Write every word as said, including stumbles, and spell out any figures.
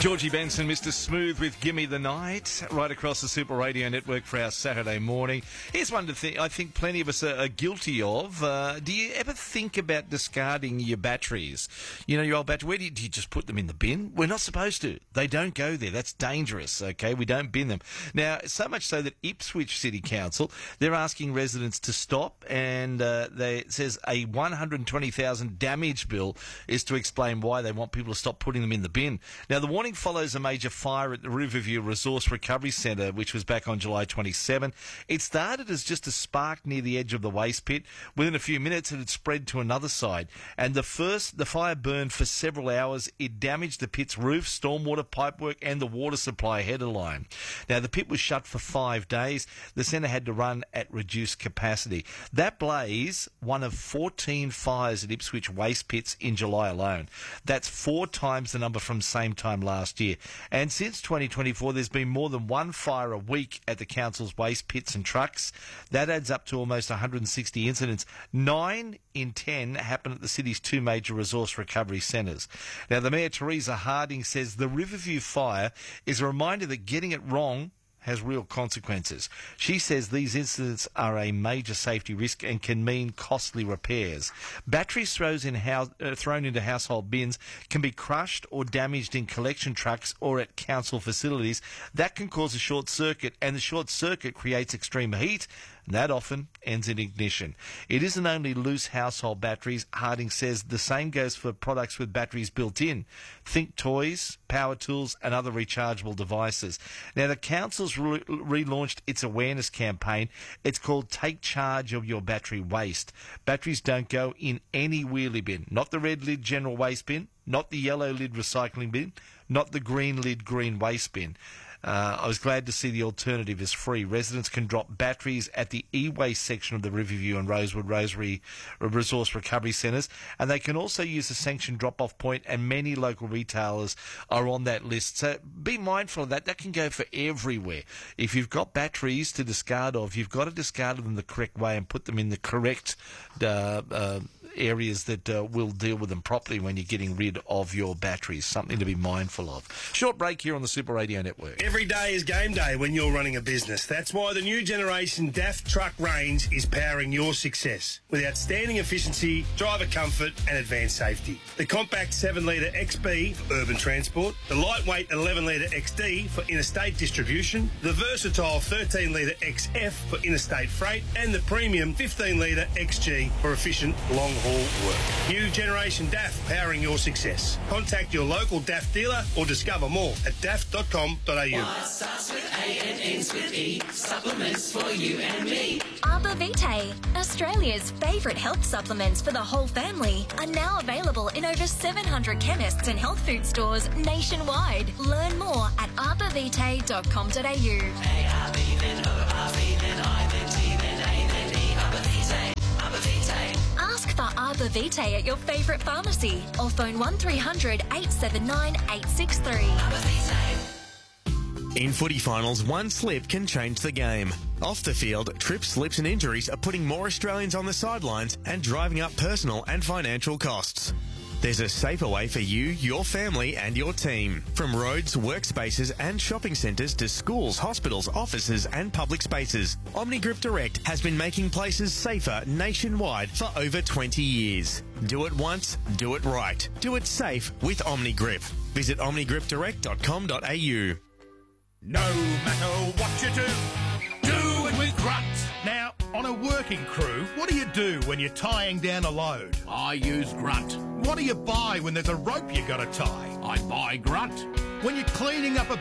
Georgie Benson, Mister Smooth with Gimme the Night, right across the Super Radio Network for our Saturday morning. Here's one to think I think plenty of us are, are guilty of. Uh, do you ever think about discarding your batteries? You know, your old battery, where do you, do you just put them in the bin? We're not supposed to. They don't go there. That's dangerous, okay? We don't bin them. Now, so much so that Ipswich City Council, they're asking residents to stop, and uh, they, it says a one hundred twenty thousand dollars damage bill is to explain why they want people to stop putting them in the bin. Now, the warning follows a major fire at the Riverview Resource Recovery Centre, which was back on July twenty-seventh. It started as just a spark near the edge of the waste pit. Within a few minutes, it had spread to another side. And the first, the fire burned for several hours. It damaged the pit's roof, stormwater pipework, and the water supply header line. Now, the pit was shut for five days. The centre had to run at reduced capacity. That blaze, one of fourteen fires at Ipswich waste pits in July alone. That's four times the number from same time last year. And since twenty twenty-four, there's been more than one fire a week at the council's waste pits and trucks. That adds up to almost one hundred sixty incidents. Nine in ten happen at the city's two major resource recovery centres. Now, the Mayor, Teresa Harding, says the Riverview fire is a reminder that getting it wrong has real consequences. She says these incidents are a major safety risk and can mean costly repairs. Batteries throws in house, uh, thrown into household bins can be crushed or damaged in collection trucks or at council facilities. That can cause a short circuit, and the short circuit creates extreme heat, and that often ends in ignition. It isn't only loose household batteries. Harding says the same goes for products with batteries built in. Think toys, power tools, and other rechargeable devices. Now, the council's re- relaunched its awareness campaign. It's called Take Charge of Your Battery Waste. Batteries don't go in any wheelie bin, not the red lid general waste bin, not the yellow lid recycling bin, not the green lid green waste bin. Uh, I was glad to see the alternative is free. Residents can drop batteries at the e-waste section of the Riverview and Rosewood Rosary Resource Recovery Centres, and they can also use a sanctioned drop-off point, and many local retailers are on that list. So be mindful of that. That can go for everywhere. If you've got batteries to discard of, you've got to discard them the correct way and put them in the correct uh, uh, areas that uh, will deal with them properly when you're getting rid of your batteries. Something to be mindful of. Short break here on the Super Radio Network. Every day is game day when you're running a business. That's why the new generation D A F truck range is powering your success with outstanding efficiency, driver comfort and advanced safety. The compact seven litre X B for urban transport, the lightweight eleven litre X D for interstate distribution, the versatile thirteen litre X F for interstate freight, and the premium fifteen litre X G for efficient long-haul work. New generation D A F powering your success. Contact your local D A F dealer or discover more at d a f dot com dot a u. What starts with A and ends with E, supplements for you and me. Arbor Vitae, Australia's favourite health supplements for the whole family, are now available in over seven hundred chemists and health food stores nationwide. Learn more at arbor vitae dot com dot a u. A, R, B, then O, R, B, then I, then T, then A, then E, Arbor Vitae, Arbor Vitae. Ask for Arbor Vitae at your favourite pharmacy or phone one three hundred eight seven nine eight six three. Arbor Vitae. In footy finals, one slip can change the game. Off the field, trips, slips and injuries are putting more Australians on the sidelines and driving up personal and financial costs. There's a safer way for you, your family and your team. From roads, workspaces and shopping centres to schools, hospitals, offices and public spaces, OmniGrip Direct has been making places safer nationwide for over twenty years. Do it once, do it right. Do it safe with OmniGrip. Visit omni grip direct dot com dot a u. No matter what you do, do it with Grunt. Now, on a working crew, what do you do when you're tying down a load? I use Grunt. What do you buy when there's a rope you got to tie? I buy Grunt. When you're cleaning up a